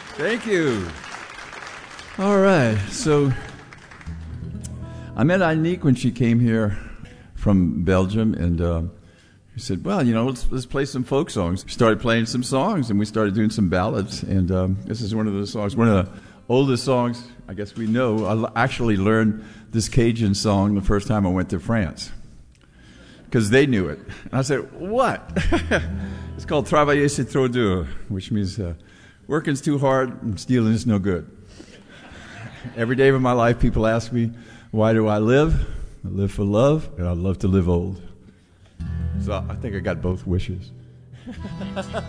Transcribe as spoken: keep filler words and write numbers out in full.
Thank you. All right, so I met Anique when she came here from Belgium, and uh, she said, well, you know, let's, let's play some folk songs. We started playing some songs, and we started doing some ballads, and um, this is one of those songs, one of the oldest songs I guess we know. I l- actually learned this Cajun song the first time I went to France, because they knew it. And I said, what? It's called Travailler c'est trop dur, which means uh, working's too hard and stealing is no good. Every day of my life, people ask me, why do I live? I live for love, and I love to live old. So I think I got both wishes.